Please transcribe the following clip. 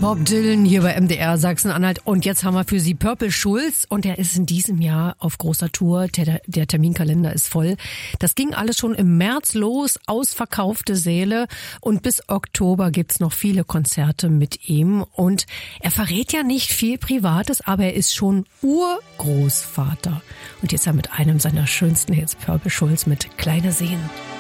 Bob Dylan hier bei MDR Sachsen-Anhalt. Und jetzt haben wir für Sie Purple Schulz. Und er ist in diesem Jahr auf großer Tour. Der Terminkalender ist voll. Das ging alles schon im März los. Ausverkaufte Säle. Und bis Oktober gibt's noch viele Konzerte mit ihm. Und er verrät ja nicht viel Privates, aber er ist schon Urgroßvater. Und jetzt er mit einem seiner schönsten Hits, Purple Schulz mit Kleine Seen.